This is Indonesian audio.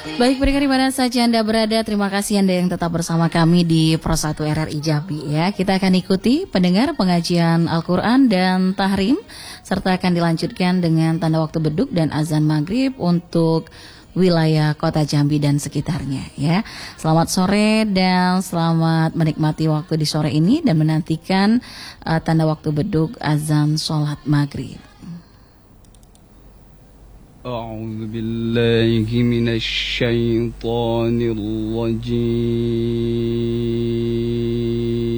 Baik, pendengar di mana saja Anda berada, terima kasih Anda yang tetap bersama kami di Pro 1 RRI Jambi ya. Kita akan ikuti pendengar pengajian Al-Quran dan Tahrim, serta akan dilanjutkan dengan tanda waktu beduk dan azan maghrib untuk wilayah kota Jambi dan sekitarnya ya. Selamat sore dan selamat menikmati waktu di sore ini dan menantikan tanda waktu beduk azan sholat maghrib. أعوذ بالله من الشيطان الرجيم